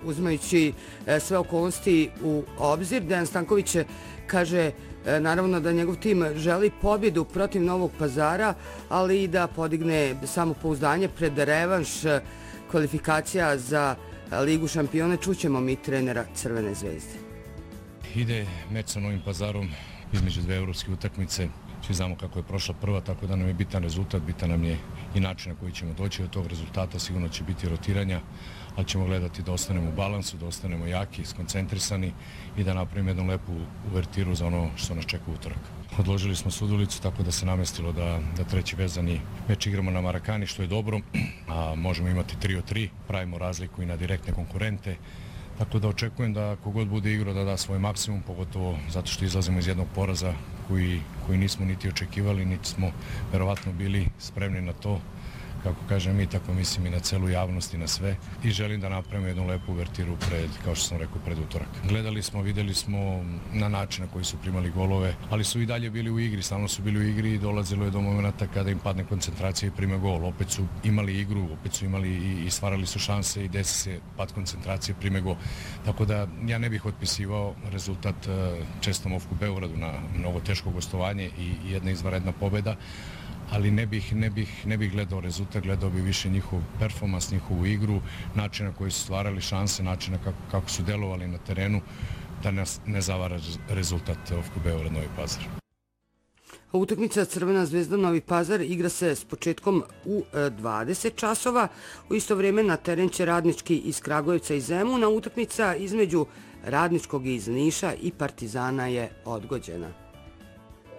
uzimajući sve okolnosti u obzir. Dejan Stanković kaže naravno da njegov tim želi pobjedu protiv Novog Pazara, ali i da podigne samopouzdanje pred revanš kvalifikacija za Ligu šampiona. Čućemo mi trenera Crvene zvezde. Ide meč sa Novim Pazarom između dve evropske utakmice. Svi znamo kako je prošla prva, tako da nam je bitan rezultat, bitan nam je i način na koji ćemo doći do tog rezultata. Sigurno će biti rotiranja, ali ćemo gledati da ostanemo u balansu, da ostanemo jaki, skoncentrisani i da napravimo jednu lepu uvertiru za ono što nas čeka utorak. Odložili smo Sudulicu, tako da se namestilo da treći vezani meč igramo na Marakani, što je dobro, a možemo imati 3-3, pravimo razliku i na direktne konkurente. Tako da očekujem da kogod bude igrao da da svoj maksimum, pogotovo zato što izlazimo iz jednog poraza koji nismo niti očekivali, niti smo verovatno bili spremni na to. Kako kažem mi, tako mislim i na celu javnost i na sve. I želim da napravimo jednu lepu uvertiru pred, kao što sam rekao, pred utorak. Gledali smo, videli smo na način na koji su primali golove, ali su i dalje bili u igri, stalno su bili u igri i dolazilo je do momenta kada im padne koncentracija i prime gol. Opet su imali igru, opet su imali i stvarali su šanse i desi se pad koncentracije, prime gol. Tako da ja ne bih otpisivao rezultat čestom Ofku Beogradu na mnogo teško gostovanje i jedna izvanredna pobjeda. Ali ne bih gledao rezultat, gledao bi više njihov performans, njihovu igru, način na koji su stvarali šanse, način kako su delovali na terenu, da nas ne zavara rezultat Ofka Beograd Novi Pazar. Utakmica Crvena zvezda Novi Pazar igra se s početkom u 20 časova. U isto vrijeme na teren će Radnički iz Kragujevca i Zemuna. Utakmica između Radničkog iz Niša i Partizana je odgođena.